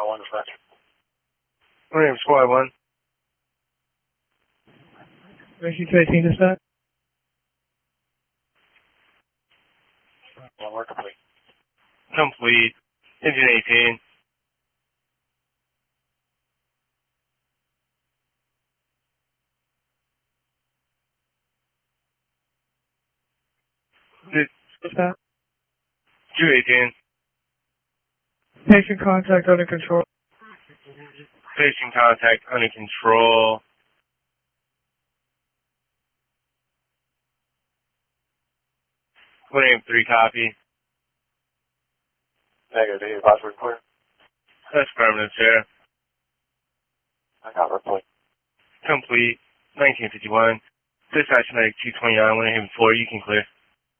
1 dispatch. My name's Squad 1. Rescue 18 dispatch. We're complete. Complete. Engine 18. Dispatch. 218. Patient contact under control. Patient contact under control. Name 3 copy. Negative, the advisory clear. That's permanent, sir. I got report. Complete. 1951. Dispatch medic 229, Winter Haven 4, you can clear.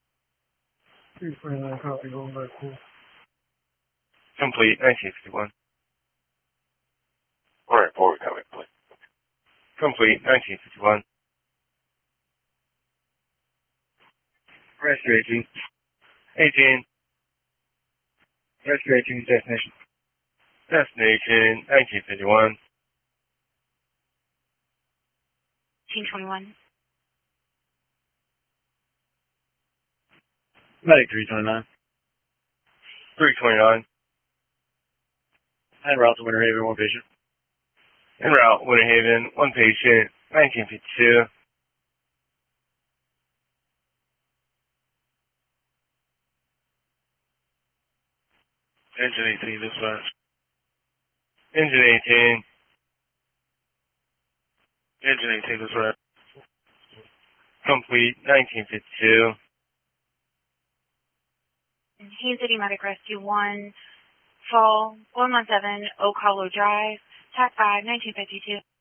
329 copy, going back cool. Complete. 1951. We're at 4, coming, please. Complete. 1951. Rescue 18. 18. Rescue 18 destination. Destination 1951. 1821. Medic 329. 329. En route to Winter Haven, 1 patient. En route, Winter Haven, 1 patient, 1952. Engine 18 dispatch. Engine 18. Engine 18 dispatch. Complete. 1952. Haines City Medic Rescue 1, Fall 117 Oak Hollow Drive, TAC 5, 1952.